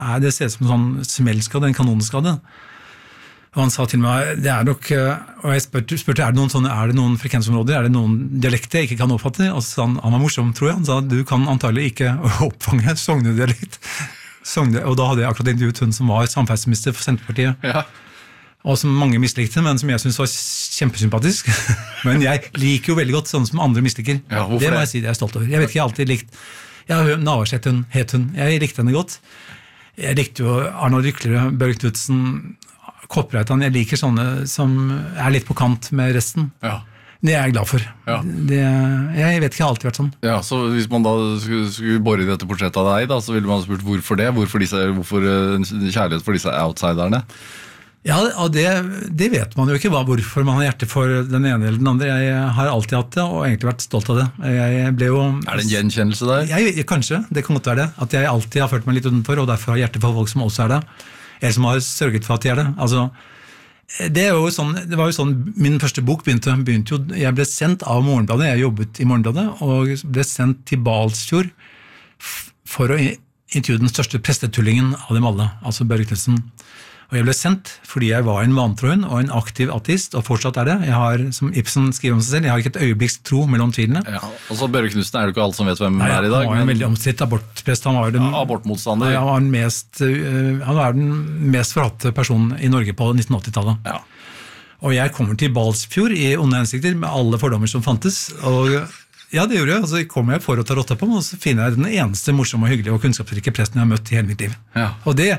det ser ut som en sånn smellskade, en kanonskade. Og han sa til meg, det nok, og jeg spurte, er det noen frekvensområder, er det noen dialekter jeg ikke kan oppfatte? Og så han var morsom, tror jeg, han sa, du kan antagelig ikke oppfange Sogne-dialekt. Og da hadde jeg akkurat intervjuet hun som var samferdselsminister for Senterpartiet. Ja. Og som mange mislikte, men som jeg synes var kjempesympatisk. Men jeg liker jo veldig godt sånn som andre misliker. Ja, det må jeg si, det er stolt over. Jeg vet ikke, jeg har alltid likt, Navarsete het hun, jeg likte henne godt. Jeg likte jo Arnold Ryklerød, Børge Knudsen, Kopreitan, jeg liker sånne som litt på kant med resten. Ja. Det jeg glad for. Ja. Jeg vet ikke, jeg har alltid vært sånn. Ja, så hvis man da skulle bore i dette portrettet av deg, da, så ville man spurt hvorfor det? Hvorfor kjærlighet for disse outsiderne? Ja, det vet man jo ikke, hvorfor man har hjerte for den ene eller den andre. Jeg har alltid hatt det, og egentlig vært stolt av det. Jeg ble jo... det en gjenkjennelse der? Kanskje, det kan godt være det. At jeg alltid har følt meg litt utenfor, og derfor har hjerte for folk som også det. Eller som har sørget for at de det. Altså, det var jo sånn, min første bok begynte jo, jeg ble sendt av Morgenbladet, jeg jobbet i Morgenbladet, og ble sendt til Balsfjord for å intervjue den største prestetullingen av dem alle, altså Børge Knudsen. Og jeg ble sendt fordi jeg var en vantro og en aktiv ateist, og fortsatt det. Jeg har, som Ibsen skriver om seg selv, jeg har ikke et øyeblikks tro mellom tvilene. Ja, og så Børge Knudsen det jo ikke alle som vet hvem i dag. Han var en veldig omstridt abortprest. Han var abortmotstander. Han var den mest forhatte personen i Norge på 1980-tallet. Ja. Og jeg kommer til Balsfjord i onde hensikter med alle fordommer som fantes, og ja, det gjorde jeg. Og så kommer jeg for å ta rotta på meg, og så finner jeg den eneste morsomme og hyggelige og kunnskapsrike presten jeg har møtt i hele mitt liv. Ja. Og det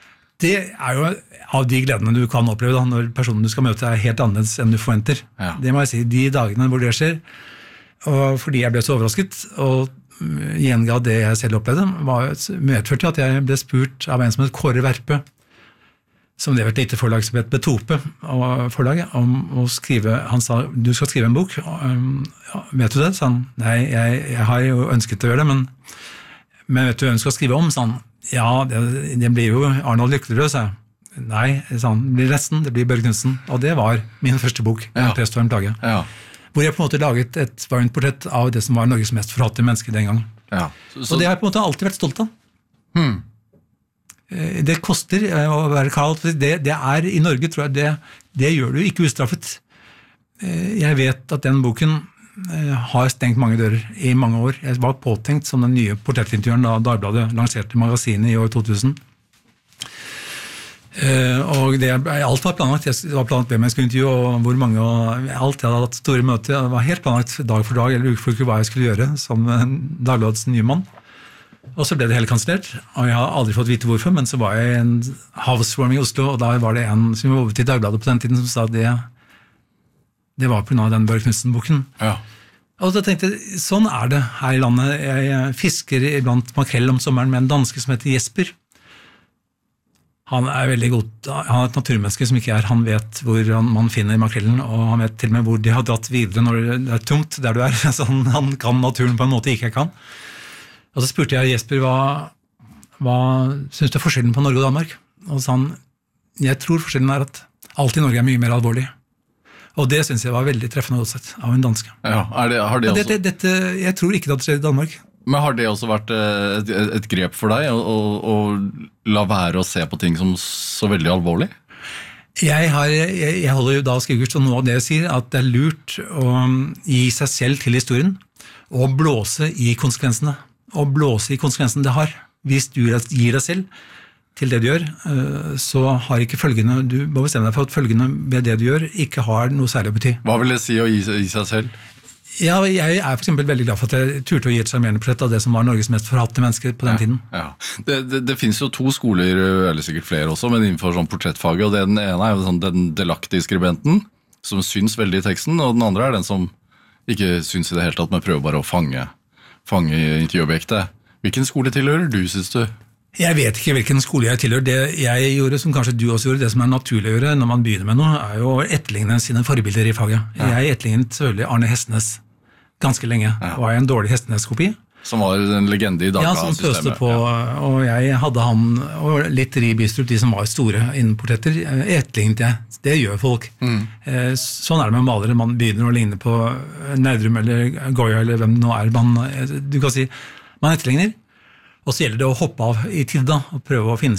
jo av de gledene du kan oppleve da, når personen du skal møte helt annerledes enn du forventer. Ja. Det må jeg si, de dagene hvor det skjer, og fordi jeg ble så overrasket, og gjenga det jeg selv opplevde, medførte at jeg ble spurt av en som het Kåre Verpe, som det var et lite forlag som het Betope, forlaget, om å skrive, han sa, du skal skrive en bok, vet du det? Så han, nei, jeg har jo ønsket å gjøre det, men vet du hva du skal skrive om? Så han, ja, det blir jo Arnold Ryklerød, sa jeg. Nei, sånn, det blir resten, det blir Børge Knudsen. Og det var min første bok, Prest og en plage. Ja. Hvor jeg på en måte laget et varmt portrett av det som var Norges mest forhatte menneske den gang. Ja. Og det har jeg på en måte alltid vært stolt av. Det koster å være kalt. Det i Norge, tror jeg, det gjør du ikke ustraffet. Jeg vet at den boken har stengt mange dører i mange år. Jeg var påtenkt som den nye portrettintervjueren da Dagbladet lanserte magasinet i år 2000. Og alt var planlagt. Det var planlagt hvem jeg skulle intervjue, og hvor mange, og alt. Jeg hadde hatt store møter. Det var helt planlagt dag for dag, eller uke for uke, hva jeg skulle gjøre som Dagbladets nye mann. Og så ble det helt kansellert, og jeg har aldri fått vite hvorfor, men så var jeg i en housewarming i Oslo, og da var det en som jobbet i Dagbladet på den tiden, som sa at det var på grunn av den Børge Knudsen-boken. Ja. Og da tenkte jeg, sånn det her i landet. Jeg fisker iblant makrell om sommeren med en danske som heter Jesper. Han veldig god, han et naturmenneske som ikke han vet hvor man finner makrellen, og han vet til og med hvor de har dratt videre når det tungt der du så han kan naturen på en måte ikke jeg kan. Og så spurte jeg Jesper, hva synes du forskjellen på Norge og Danmark? Og så sa han, jeg tror forskjellen at alt i Norge mye mer alvorlig. Og det synes jeg var veldig treffende også av en danske. Ja, har det også... jeg tror ikke det skjer i Danmark. Men har det også vært et grep for deg å la være å se på ting som så veldig alvorlig? Jeg holder jo da skrivekurs, og noe av det jeg sier, at det lurt å gi seg selv til historien, og blåse i konsekvensene. Og blåse i konsekvensene det har. Hvis du gir deg selv til det du gjør, så har ikke følgende, du må bestemme deg for at følgende ved det du gjør ikke har noe særlig å bety. Hva vil det si å gi seg selv? Ja, jeg for eksempel veldig glad for at jeg turte å gi et charmerende portrett av det som var Norges mest forhatte mennesker på den tiden. Ja. Det finnes jo 2 skoler, eller sikkert flere også, men innenfor sånn portrettfaget, og den ene jo sånn, den delaktige skribenten, som syns veldig i teksten, og den andre den som ikke syns i det hele tatt, men prøver bare å fange intervjuobjektet. Hvilken skole tilhører du, synes du? Jeg vet ikke hvilken skole jeg tilhører. Det jeg gjorde, som kanskje du også gjorde, det som naturlig å gjøre når man begynner med noe, jo å etterligne sine forbilder i faget. Ja. Jeg etterlignet selvfølgelig Arne Hestnes ganske lenge, og en dårlig Hestnes-kopi. Som var en legende i Dagbladet-systemet. Ja, som pøste på, og jeg hadde han, og litt Ribistrup, de som var store innen portretter, etterlignet jeg. Det gjør folk. Sånn det med malere, man begynner å ligne på Nerdrum eller Goya, eller hvem det nå du kan si, man etterligner. Og så gjelder det å hoppe av i tide da, og prøve å finne